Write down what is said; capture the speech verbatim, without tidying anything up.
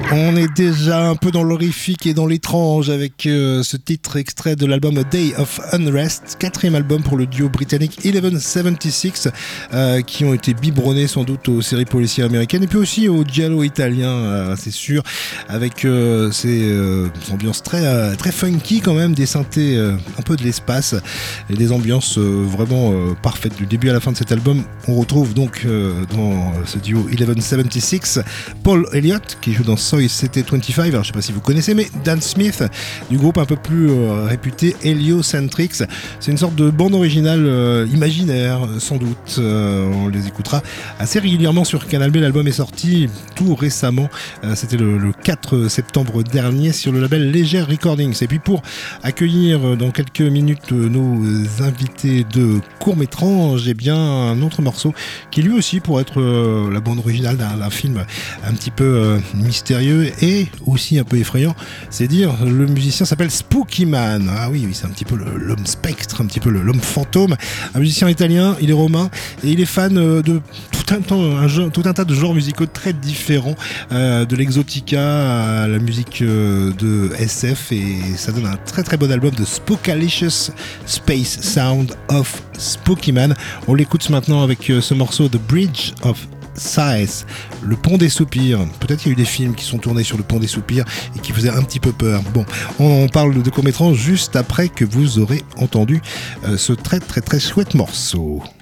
On est déjà un peu dans l'horrifique et dans l'étrange avec euh, ce titre extrait de l'album A Day of Unrest, quatrième album pour le duo britannique mille neuf cent soixante-seize, euh, qui ont été biberonnés sans doute aux séries policières américaines et puis aussi au giallo italien, euh, c'est sûr, avec euh, ces euh, ambiances très, euh, très funky quand même, des synthés euh, un peu de l'espace et des ambiances euh, vraiment euh, parfaites du début à la fin de cet album. On retrouve donc euh, dans ce duo mille neuf cent soixante-seize Paul Elliott qui joue dans Soy C T vingt-cinq, alors je sais pas si vous connaissez, mais Dan Smith du groupe un peu plus euh, réputé Heliocentrics. C'est une sorte de bande originale euh, imaginaire sans doute, euh, on les écoutera assez régulièrement sur Canal B. L'album est sorti tout récemment, euh, c'était le, le quatre septembre dernier sur le label Léger Recordings. Et puis pour accueillir dans quelques minutes nos invités de court-métrage, et eh bien un autre morceau qui lui aussi pourrait être euh, la bande originale d'un, d'un film un petit peu euh, mystérieux et aussi un peu effrayant, c'est dire. Le musicien s'appelle Spooky Man. Ah oui, oui, c'est un petit peu le, l'homme spectre, un petit peu le, l'homme fantôme. Un musicien italien, il est romain et il est fan de tout un, temps, un, genre, tout un tas de genres musicaux très différents, euh, de l'exotica à la musique euh, de S F, et ça donne un très très bon album de Spookalicious Space Sound of Spooky Man. On l'écoute maintenant avec euh, ce morceau The Bridge of Sighs, le pont des soupirs. Peut-être qu'il y a eu des films qui sont tournés sur le pont des soupirs et qui faisaient un petit peu peur. Bon, on parle de court-métrage juste après que vous aurez entendu euh, ce très très très chouette morceau.